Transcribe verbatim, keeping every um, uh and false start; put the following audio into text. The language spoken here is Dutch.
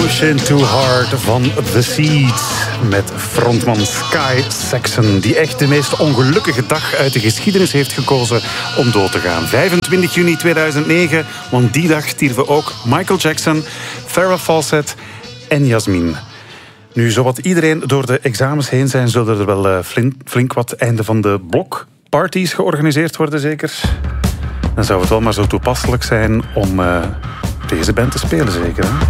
Pushing Too Hard van The Seeds. Met frontman Sky Saxon, die echt de meest ongelukkige dag uit de geschiedenis heeft gekozen om dood te gaan. vijfentwintig juni tweeduizend negen, want die dag stierven ook Michael Jackson, Farrah Fawcett en Jasmine. Nu, zowat iedereen door de examens heen zijn, zullen er wel uh, flink, flink wat einde van de blok parties georganiseerd worden, zeker? Dan zou het wel maar zo toepasselijk zijn om uh, deze band te spelen, zeker, hè?